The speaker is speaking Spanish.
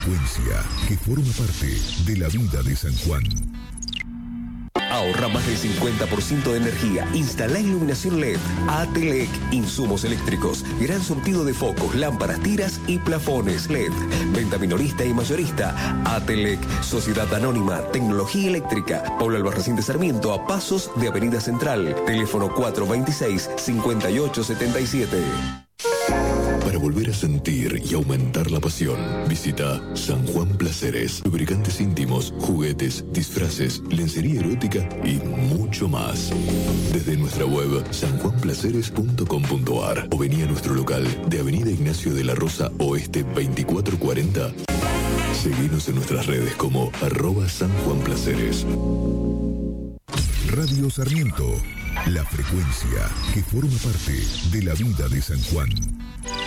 Frecuencia que forma parte de la vida de San Juan. Ahorra más del 50% de energía. Instala iluminación LED. Atelec, insumos eléctricos. Gran surtido de focos, lámparas, tiras y plafones LED. Venta minorista y mayorista. Atelec, Sociedad Anónima, Tecnología Eléctrica. Pablo Albarracín de Sarmiento, a pasos de Avenida Central. Teléfono 426-5877. Para volver a sentir y aumentar la pasión, visita San Juan Placeres. Lubricantes íntimos, juguetes, disfraces, lencería erótica y mucho más. Desde nuestra web sanjuanplaceres.com.ar o vení a nuestro local de Avenida Ignacio de la Rosa Oeste 2440. Seguinos en nuestras redes como @sanjuanplaceres. Radio Sarmiento, la frecuencia que forma parte de la vida de San Juan.